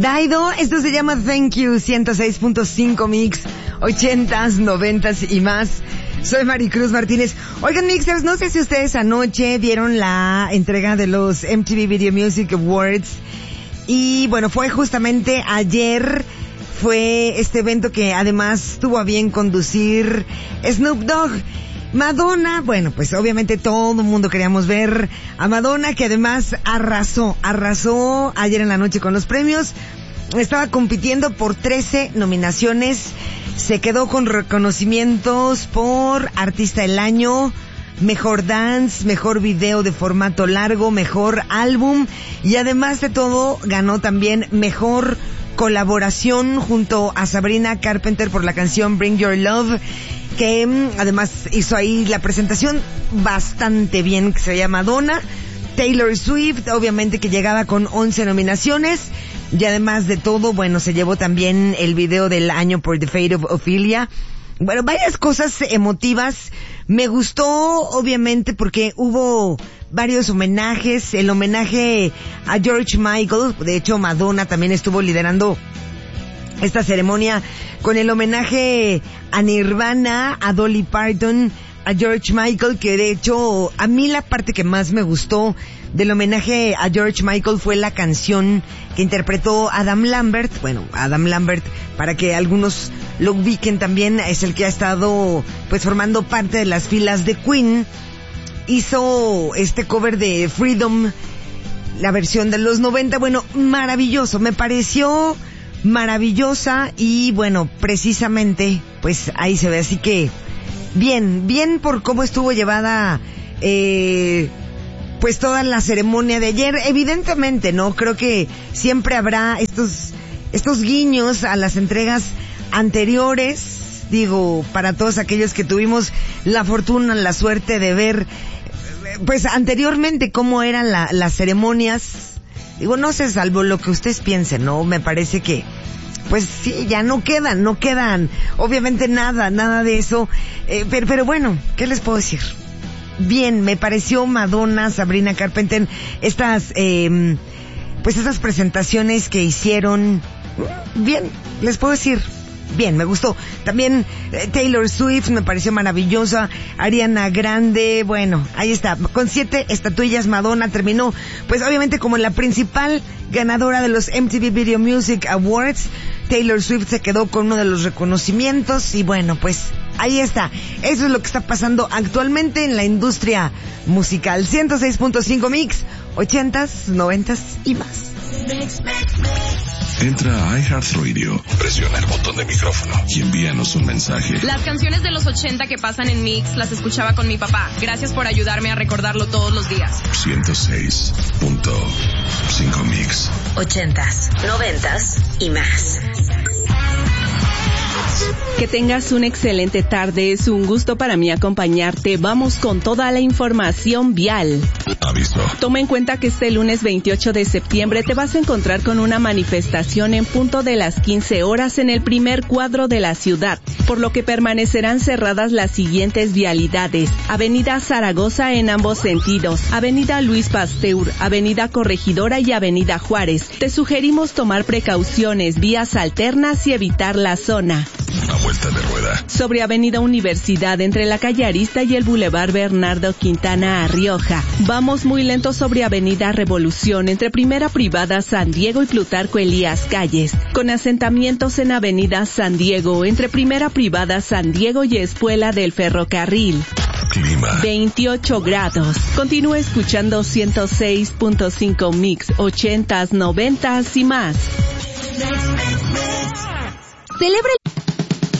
Daido, esto se llama Thank You, 106.5 Mix, 80s, 90s y más. Soy Maricruz Martínez. Oigan, Mixers, no sé si ustedes anoche vieron la entrega de los MTV Video Music Awards. Y bueno, fue justamente ayer, fue este evento que además tuvo a bien conducir Snoop Dogg. Madonna, bueno, pues obviamente todo el mundo queríamos ver a Madonna, que además arrasó ayer en la noche con los premios. Estaba compitiendo por 13 nominaciones. Se quedó con reconocimientos por Artista del Año, Mejor Dance, Mejor Video de Formato Largo, Mejor Álbum y además de todo ganó también Mejor Colaboración junto a Sabrina Carpenter por la canción Bring Your Love, que además hizo ahí la presentación bastante bien, que se llama Madonna. Taylor Swift, obviamente que llegaba con 11 nominaciones. Y además de todo, bueno, se llevó también el video del año por The Fate of Ophelia. Bueno, varias cosas emotivas. Me gustó, obviamente, porque hubo varios homenajes. El homenaje a George Michael. De hecho, Madonna también estuvo liderando esta ceremonia con el homenaje a Nirvana, a Dolly Parton, a George Michael, que de hecho, a mí la parte que más me gustó del homenaje a George Michael fue la canción que interpretó Adam Lambert. Bueno, Adam Lambert, para que algunos lo ubiquen también, es el que ha estado pues formando parte de las filas de Queen. Hizo este cover de Freedom, la versión de los 90. Bueno, maravilloso, me pareció maravillosa y bueno, precisamente pues ahí se ve, así que bien por cómo estuvo llevada pues toda la ceremonia de ayer. Evidentemente, ¿no? Creo que siempre habrá estos guiños a las entregas anteriores. Digo, para todos aquellos que tuvimos la fortuna, la suerte de ver, pues anteriormente cómo eran las ceremonias. Digo, no sé, salvo lo que ustedes piensen, ¿no? Me parece que, pues sí, ya no quedan, obviamente nada de eso. Pero bueno, ¿qué les puedo decir? Bien, me pareció Madonna, Sabrina Carpenter, estas presentaciones que hicieron, bien, les puedo decir, bien, me gustó. También Taylor Swift me pareció maravillosa, Ariana Grande, bueno, ahí está, con 7 estatuillas Madonna terminó, pues obviamente como la principal ganadora de los MTV Video Music Awards. Taylor Swift se quedó con uno de los reconocimientos y bueno, pues ahí está. Eso es lo que está pasando actualmente en la industria musical. 106.5 Mix, 80s, 90s y más. Entra a iHeartRadio, presiona el botón de micrófono y envíanos un mensaje. Las canciones de los 80 que pasan en Mix las escuchaba con mi papá. Gracias por ayudarme a recordarlo todos los días. 106.5 Mix. 80s, 90s y más. Que tengas una excelente tarde, es un gusto para mí acompañarte. Vamos con toda la información vial. Aviso. Toma en cuenta que este lunes 28 de septiembre te vas a encontrar con una manifestación en punto de las 15 horas en el primer cuadro de la ciudad, por lo que permanecerán cerradas las siguientes vialidades: Avenida Zaragoza en ambos sentidos, Avenida Luis Pasteur, Avenida Corregidora y Avenida Juárez. Te sugerimos tomar precauciones, vías alternas y evitar la zona. Una vuelta de rueda. Sobre Avenida Universidad entre la calle Arista y el Boulevard Bernardo Quintana a Rioja. Vamos muy lento sobre Avenida Revolución entre Primera Privada San Diego y Plutarco Elías Calles, con asentamientos en Avenida San Diego entre Primera Privada San Diego y Espuela del Ferrocarril. Clima. 28 grados. Continúa escuchando 106.5 Mix, 80s, 90s y más. Celebra